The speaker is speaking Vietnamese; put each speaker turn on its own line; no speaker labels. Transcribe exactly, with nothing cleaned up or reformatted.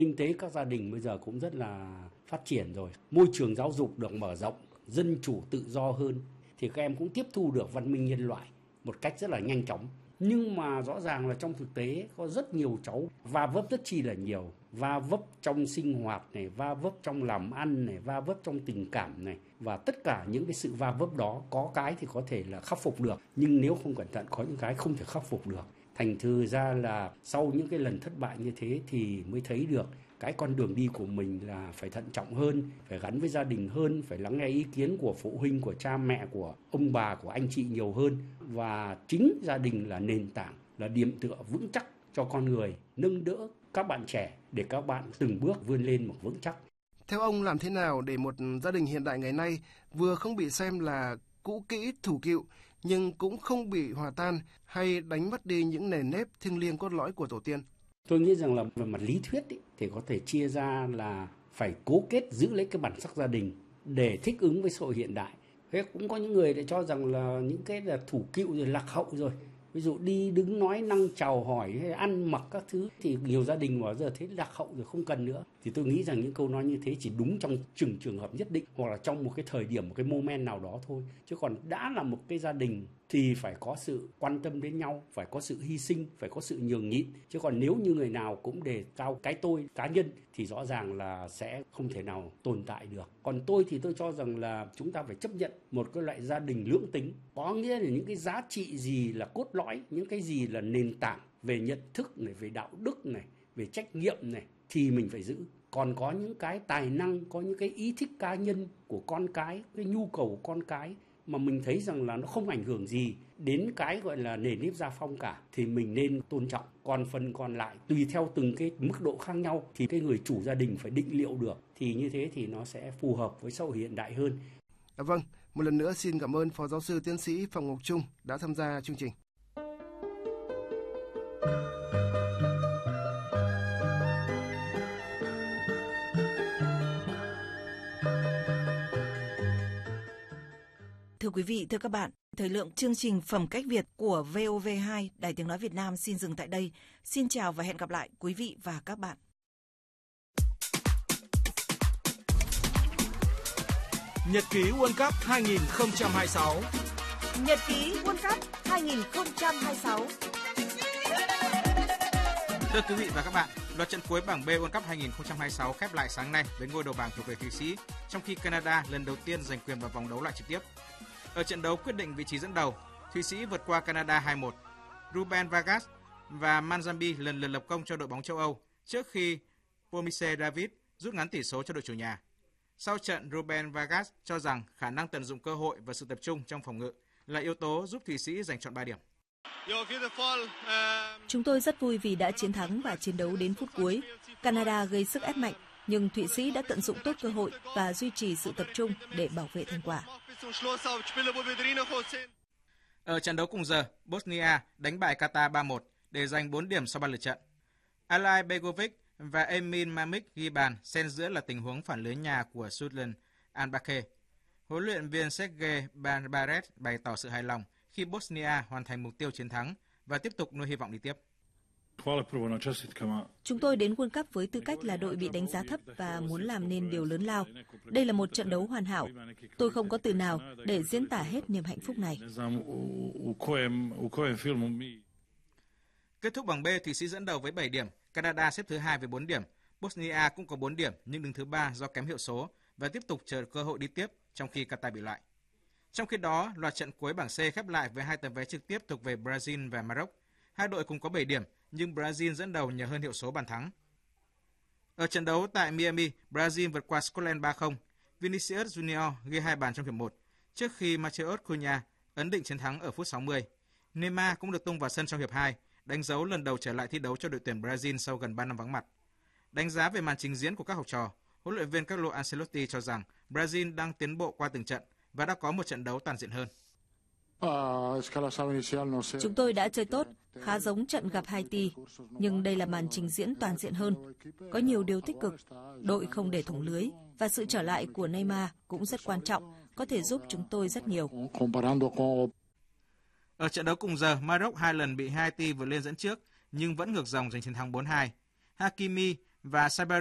Kinh tế các gia đình bây giờ cũng rất là phát triển rồi, môi trường giáo dục được mở rộng, dân chủ tự do hơn, thì các em cũng tiếp thu được văn minh nhân loại một cách rất là nhanh chóng. Nhưng mà rõ ràng là trong thực tế có rất nhiều cháu va vấp rất chi là nhiều, va vấp trong sinh hoạt này, va vấp trong làm ăn này, va vấp trong tình cảm này, và tất cả những cái sự va vấp đó có cái thì có thể là khắc phục được, nhưng nếu không cẩn thận có những cái không thể khắc phục được. Thành thử ra là sau những cái lần thất bại như thế thì mới thấy được cái con đường đi của mình là phải thận trọng hơn, phải gắn với gia đình hơn, phải lắng nghe ý kiến của phụ huynh, của cha mẹ, của ông bà, của anh chị nhiều hơn. Và chính gia đình là nền tảng, là điểm tựa vững chắc cho con người, nâng đỡ các bạn trẻ để các bạn từng bước vươn lên một vững chắc.
Theo ông, làm thế nào để một gia đình hiện đại ngày nay vừa không bị xem là cũ kỹ thủ cựu, nhưng cũng không bị hòa tan hay đánh mất đi những nền nếp thiêng liêng cốt lõi của tổ tiên?
Tôi nghĩ rằng là về mặt lý thuyết ý, thì có thể chia ra là phải cố kết giữ lấy cái bản sắc gia đình để thích ứng với xã hội hiện đại. Thế cũng có những người để cho rằng là những cái là thủ cựu rồi, lạc hậu rồi. Ví dụ đi đứng nói năng chào hỏi hay ăn mặc các thứ thì nhiều gia đình mà giờ thấy lạc hậu rồi không cần nữa. Thì tôi nghĩ rằng những câu nói như thế chỉ đúng trong từng trường hợp nhất định hoặc là trong một cái thời điểm, một cái moment nào đó thôi. Chứ còn đã là một cái gia đình thì phải có sự quan tâm đến nhau, phải có sự hy sinh, phải có sự nhường nhịn. Chứ còn nếu như người nào cũng đề cao cái tôi cá nhân thì rõ ràng là sẽ không thể nào tồn tại được. Còn tôi thì tôi cho rằng là chúng ta phải chấp nhận một cái loại gia đình lưỡng tính. Có nghĩa là những cái giá trị gì là cốt lõi, những cái gì là nền tảng về nhận thức này, về đạo đức này, về trách nhiệm này thì mình phải giữ. Còn có những cái tài năng, có những cái ý thích cá nhân của con cái, cái nhu cầu của con cái mà mình thấy rằng là nó không ảnh hưởng gì đến cái gọi là nền nếp gia phong cả thì mình nên tôn trọng. Còn phần còn lại tùy theo từng cái mức độ khác nhau thì cái người chủ gia đình phải định liệu được, thì như thế thì nó sẽ phù hợp với xã hội hiện đại hơn.
À, vâng, một lần nữa xin cảm ơn Phó Giáo sư Tiến sĩ Phạm Ngọc Trung đã tham gia chương trình.
Thưa quý vị, thưa các bạn, thời lượng chương trình Phẩm cách Việt của vê o vê hai Đài Tiếng nói Việt Nam xin dừng tại đây. Xin chào và hẹn gặp lại quý vị và các bạn.
Nhật ký World Cup hai không hai sáu.
Nhật ký World Cup hai không hai sáu.
Thưa quý vị và các bạn, loạt trận cuối bảng B World Cup hai không hai sáu khép lại sáng nay với ngôi đầu bảng thuộc về Thụy Sĩ, trong khi Canada lần đầu tiên giành quyền vào vòng đấu loại trực tiếp. Ở trận đấu quyết định vị trí dẫn đầu, Thụy Sĩ vượt qua Canada hai một. Ruben Vargas và Manzambi lần lượt lập công cho đội bóng châu Âu trước khi Pomise David rút ngắn tỷ số cho đội chủ nhà. Sau trận, Ruben Vargas cho rằng khả năng tận dụng cơ hội và sự tập trung trong phòng ngự là yếu tố giúp Thụy Sĩ giành trọn ba điểm.
Chúng tôi rất vui vì đã chiến thắng và chiến đấu đến phút cuối. Canada gây sức ép mạnh, nhưng Thụy Sĩ đã tận dụng tốt cơ hội và duy trì sự tập trung để bảo vệ thành quả.
Ở trận đấu cùng giờ, Bosnia đánh bại Qatar ba một để giành bốn điểm sau ba lượt trận. Alai Begovic và Emin Mamik ghi bàn, xen giữa là tình huống phản lưới nhà của Sultan Al-Bakr. Huấn luyện viên Sergei Barbares bày tỏ sự hài lòng khi Bosnia hoàn thành mục tiêu chiến thắng và tiếp tục nuôi hy vọng đi tiếp.
Chúng tôi đến World Cup với tư cách là đội bị đánh giá thấp và muốn làm nên điều lớn lao. Đây là một trận đấu hoàn hảo. Tôi không có từ nào để diễn tả hết niềm hạnh phúc này.
Kết thúc bảng B, Thụy Sĩ dẫn đầu với bảy điểm, Canada xếp thứ hai với bốn điểm, Bosnia cũng có bốn điểm nhưng đứng thứ ba do kém hiệu số và tiếp tục chờ cơ hội đi tiếp, trong khi Qatar bị loại. Trong khi đó, loạt trận cuối bảng C khép lại với hai tấm vé trực tiếp thuộc về Brazil và Maroc. Hai đội cùng có bảy điểm, nhưng Brazil dẫn đầu nhờ hơn hiệu số bàn thắng. Ở trận đấu tại Miami, Brazil vượt qua Scotland ba không. Vinicius Junior ghi hai bàn trong hiệp một, trước khi Matheus Cunha ấn định chiến thắng ở phút sáu mươi. Neymar cũng được tung vào sân trong hiệp hai, đánh dấu lần đầu trở lại thi đấu cho đội tuyển Brazil sau gần ba năm vắng mặt. Đánh giá về màn trình diễn của các học trò, huấn luyện viên Carlo Ancelotti cho rằng Brazil đang tiến bộ qua từng trận và đã có một trận đấu toàn diện hơn.
Chúng tôi đã chơi tốt, khá giống trận gặp Haiti, nhưng đây là màn trình diễn toàn diện hơn. Có nhiều điều tích cực, đội không để thủng lưới và sự trở lại của Neymar cũng rất quan trọng, có thể giúp chúng tôi rất nhiều.
Ở trận đấu cùng giờ, Maroc hai lần bị Haiti vượt lên dẫn trước nhưng vẫn ngược dòng giành chiến thắng bốn hai. Hakimi và Siberia